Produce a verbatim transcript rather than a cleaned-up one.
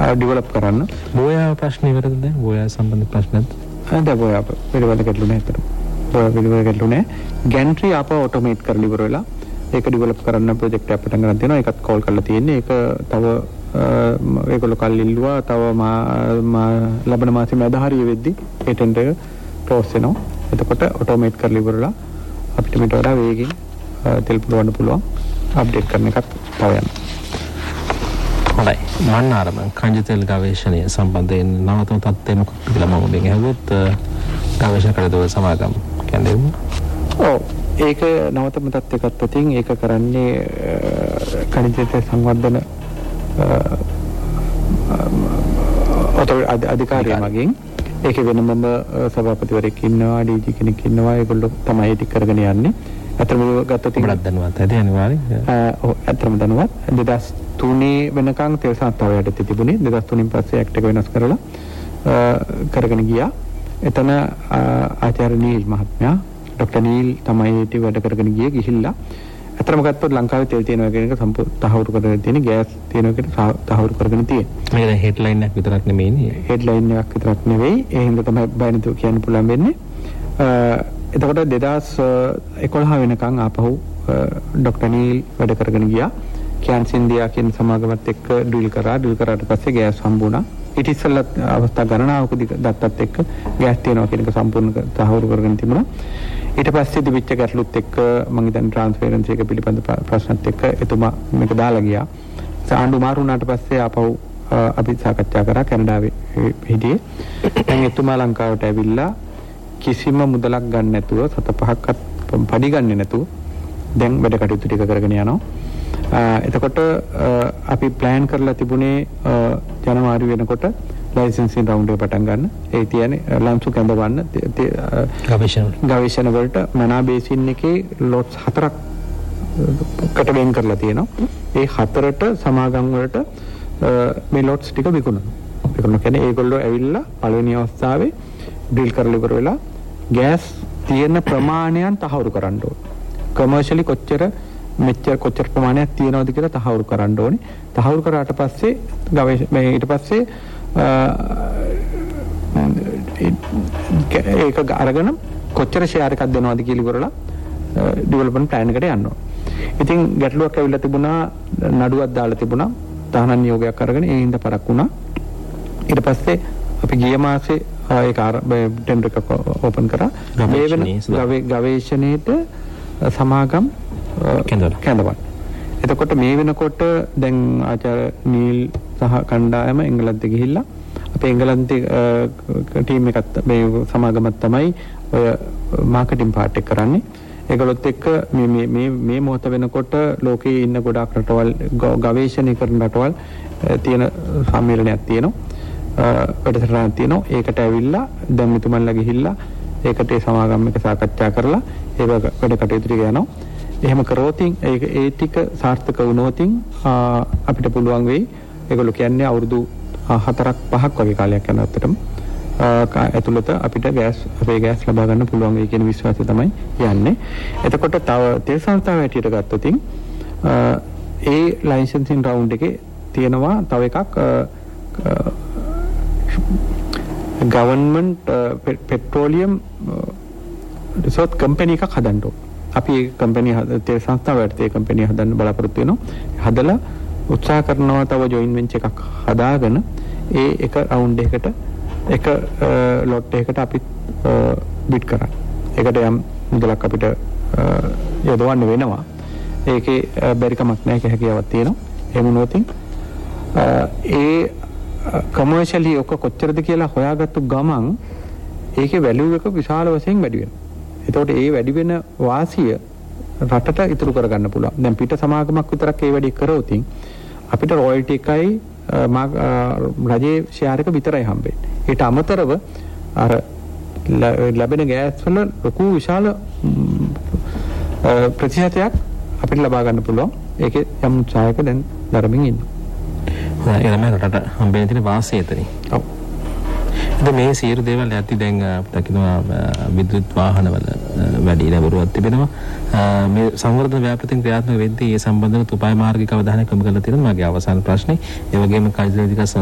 Develop කරන්න. බෝයා ප්‍රශ්න ඉවරද දැන්? බෝයා සම්බන්ධ ප්‍රශ්නත් දැන් බෝයා පිළිවෙල ගැටලු නැහැ අතට. බෝයා පිළිවෙල ගැටලු නැහැ. ගැන්ට්‍රි ආපහු ඔටෝමේට් කරලා ඉවර වෙලා ඒක ඩෙවලොප් කරන්න ප්‍රොජෙක්ට් එකක් පටන් ගන්න තියෙනවා. ඒකත් කෝල් කරලා තියෙන්නේ. ඒක තව ඒගොල්ලෝ කල් ඉල්ලුවා. තව මා ලබන මාසෙ මැද හරිය වෙද්දි ඒ ටෙන්ඩර් එක ක්ලෝස් වෙනවා. එතකොට ඔටෝමේට් කරලා ඉවරලා අපිට මේට වඩා වේගෙන් තෙල් පුරවන්න පුළුවන් අප්ඩේට් කරන එකක් තව යනවා. හොඳයි. මන්නාරම කංජ තෙල් ගවේෂණය සම්බන්ධයෙන් නවතම තත්ත්වය මොකක්ද කියලා මම ඔබෙන් අහුවොත් ගවේෂණ කළදෝ සමාගම් කියන්නේ. ඔව්. ඒක නවතම තත්ත්වයකට පතින් ඒක කරන්නේ කණිජ තෙල් සංවර්ධන අධිකාරිය මගින්. ඒකේ වෙනමම සභාපතිවරයෙක් ඉන්නවා, ඩීජී කෙනෙක් ඉන්නවා. ඒගොල්ලෝ තමයි ඒක කරගෙන යන්නේ. අතරම ගත්තොත් ඔබට දැනුවත් ඇති අනිවාර්යෙන්. ඔව් අතරම දැනුවත්. දෙදහස් තුනේ වෙනකන් තෙල් සංස්ථාව යටතේ තිබුණේ. දෙදහස් තුනෙන් පස්සේ ඇක්ට් එක වෙනස් කරලා කරගෙන ගියා. එතන ආචාර්ය නීල් මහත්මයා, ડોક્ટર නීල් තමයි ඒක වැඩ කරගෙන ගියේ ගිහිල්ලා. අතරම ගත්තොත් ලංකාවේ තෙල් තියෙනවා කියන එක සම්පූර්ණ තහවුරු කරගෙන තියෙන, ගෑස් තියෙනවා කියන තහවුරු කරගෙන තියෙන. මේක දැන් හෙඩ්ලයින් එකක් විතරක් නෙමෙයිනේ. හෙඩ්ලයින් එකක් විතරක් නෙවෙයි. ඒ හින්දා තමයි බයනතු කියන්න පුළුවන් වෙන්නේ. එතකොට දෙදහස් එකොළහ වෙනකන් ආපහු ડોક્ટર නීල් වැඩ කරගෙන ගියා. කැන්ස් ඉන්දියා කියන සමාගමත් එක්ක ඩීල් කරා. ඩීල් කරාට පස්සේ ගෑස් හම්බුණා. ඊට ඉස්සෙල්ලා අවස්ථා ගණනාවකදී දත්තත් එක්ක ගෑස් තියෙනවා කියන එක සම්පූර්ණ තහවුරු කරගෙන තිබුණා. ඊට පස්සේ තිබිච්ච ගැටලුත් එක්ක මම හිතන්නේ ට්‍රාන්ස්පරන්සි එක පිළිබඳ ප්‍රශ්නත් එක්ක එතුමා මේක දාලා ගියා. ආණ්ඩු මාරු වුණාට පස්සේ ආපහු අපි සාකච්ඡා කරා කැනඩාවේ හිටියේ. දැන් එතුමා ලංකාවට ඇවිල්ලා කිසිම මුදලක් ගන්න නැතුව සත පහක්වත් පඩි ගන්නේ නැතුව දැන් වැඩ කටයුතු ටික කරගෙන යනවා. එතකොට අපි ප්ලෑන් කරලා තිබුණේ ජනවාරි වෙනකොට ලයිසන්සින් රවුන්ඩ් එක පටන් ගන්න. ඒ කියන්නේ ලන්සු කැඳවන්න ගවේෂණ ගවේෂණ වලට මනා බේසින් එකේ ලොට්ස් හතරක් කට වෙන් කරලා තියෙනවා. ඒ හතරට සමාගම් වලට මේ ලොට්ස් ටික විකුණනවා. විකුණන කියන්නේ ඒගොල්ලෝ ඇවිල්ලා පළවෙනි අවස්ථාවේ ඩීල් කරලා ඉවර වෙලා ගෑස් තියෙන ප්‍රමාණයන් තහවුරු කරන්න ඕනේ. කමර්ෂියලි කොච්චර මෙච්චර කොච්චර ප්‍රමාණයක් තියෙනවද කියලා තහවුරු කරන්න ඕනේ. තහවුරු කරාට පස්සේ ගවේෂණ මේ ඊට පස්සේ ඒක අරගෙන කොච්චර ෂෙයාර් එකක් දෙනවද කියලා ඉවරලා ඩෙවලොප්මන්ට් ප්ලෑන් එකට යන්න ඕනේ. ඉතින් ගැටලුවක් ඇවිල්ලා තිබුණා, නඩුවක් දාලා තිබුණා. තහනම් නියෝගයක් අරගෙන ඒ හින්දා පරක් වුණා. ඊට පස්සේ අපි ගිය මාසේ ඒක ටෙන්ඩර් එක ඕපන් කරා. මේ වෙන ගවේෂණයේට සමාගම් කැඳවන්න. එතකොට මේ වෙනකොට දැන් ආචාර්ය නීල් සහ කණ්ඩායම එංගලන්තෙ ගිහිල්ලා අපේ එංගලන්තේ ටීම් එකත් මේ සමාගමත් තමයි ඔය මාකටිං පාර්ට් එක කරන්නේ. ඒගොල්ලොත් එක්ක මේ මේ මේ මේ මොහොත වෙනකොට ලෝකයේ ඉන්න ගොඩාක් රටවල් ගවේෂණය කරන රටවල් තියෙන සම්මේලනයක් තියෙනවා. වැඩසටහනක් තියෙනවා. ඒකට ඇවිල්ලා දැන් මෙතුමන්ලා ගිහිල්ලා ඒකට ඒ සමාගම් එක සාකච්ඡා කරලා ඒක වැඩ කටයුතු ටික යනවා. එහෙම කරෝතින් ඒක ඒ ටික සාර්ථක වුණොතින් අපිට පුළුවන් වෙයි. ඒගොල්ලෝ කියන්නේ අවුරුදු හතරක් පහක් වගේ කාලයක් යන අතරම ඇතුළත අපිට ගෑස් අපේ ගෑස් ලබා ගන්න පුළුවන් වෙයි කියන විශ්වාසය තමයි යන්නේ. එතකොට තව තෙල් සංස්ථාව හැටියට ගත්තොත් ඒ ලයිසන්සින් රවුන්ඩ් එකේ තියෙනවා තව එකක් ගවර්න්මන්ට් පෙට්‍රෝලියම් රිසෝර්ස් කම්පැනි එකක් හදන්න ඕන. අපි ඒ කම්පැනි තෙල් සංස්ථාවට ඒ කම්පැනි හදන්න බලාපොරොත්තු වෙනවා. හදලා උත්සාහ කරනවා තව ජොයින්ට් වෙන්චර් එකක් හදාගෙන ඒ එක රවුන්ඩ් එකකට එක ලොට් එකකට අපි බිඩ් කරා. ඒකට යම් මුදලක් අපිට යොදවන්න වෙනවා. ඒකේ බැරි කමක් නැහැ, ඒක හැකියාවක් තියෙනවා. එහෙම වුණොත් ඒ කමර්ෂියලි ඔක කොච්චරද කියලා හොයාගත්තු ගමන් ඒකේ වැලියු එක විශාල වශයෙන් වැඩි වෙනවා. එතකොට ඒ වැඩි වෙන වාසිය රටට ඉතුරු කරගන්න පුළුවන්. දැන් පිට සමාගමක් විතරක් ඒ වැඩි කරොත් අපිට රොයල්ටි එකයි රජයේ ෂෙයාර් එක විතරයි හම්බෙන්නේ. ඊට අමතරව අර ලැබෙන ගෑස් වල ලොකු විශාල ප්‍රතිශතයක් අපිට ලබා ගන්න පුළුවන්. ඒකේ යම් උත්සාහයක දැන් ධර්මයෙන් ඉන්නවා. ඒ තමයි රටට හම්බෙන තියෙන වාසිය එතනින්. ඔව්. ඉතින් මේ සියලු දේවල් ඇති දැන් අපිට කියනවා විද්‍යුත් වාහනවල වැඩි ලැබුරුවක් තිබෙනවා. මේ සංවර්ධන ව්‍යාපෘතින් ක්‍රියාත්මක වෙද්දී ඒ සම්බන්ධව උපාය මාර්ගික අවධානය යොමු කරලා තියෙනවා. මගේ අවසාන ප්‍රශ්නේ. ඒ වගේම කයිදේවික